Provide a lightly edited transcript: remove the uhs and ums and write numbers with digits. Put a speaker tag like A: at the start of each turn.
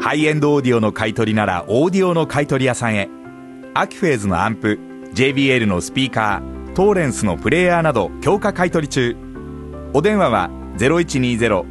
A: ハイエンドオーディオの買い取りならオーディオの買い取り屋さんへ。アキフェーズのアンプ、 JBL のスピーカー、トーレンスのプレイヤーなど強化買い取り中。お電話は0120